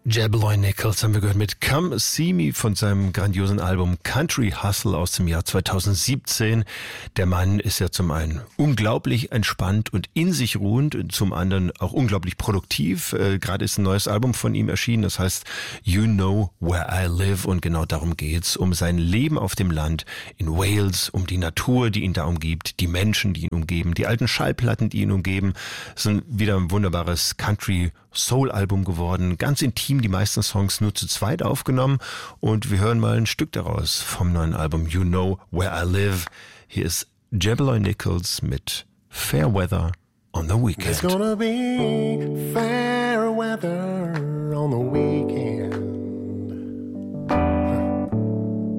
Jabberloy Nichols haben wir gehört mit Come See Me von seinem grandiosen Album Country Hustle aus dem Jahr 2017. Der Mann ist ja zum einen unglaublich entspannt und in sich ruhend und zum anderen auch unglaublich produktiv. Gerade ist ein neues Album von ihm erschienen, das heißt You Know Where I Live, und genau darum geht's, um sein Leben auf dem Land in Wales, um die Natur, die ihn da umgibt, die Menschen, die ihn umgeben, die alten Schallplatten, die ihn umgeben. Es ist wieder ein wunderbares Country-Soul-Album geworden, ganz intim, die meisten Songs nur zu zweit aufgenommen, und wir hören mal ein Stück daraus vom neuen Album You Know Where I Live. Hier ist Jabberloy Nichols mit Fair Weather on the Weekend. It's gonna be fair weather on the weekend.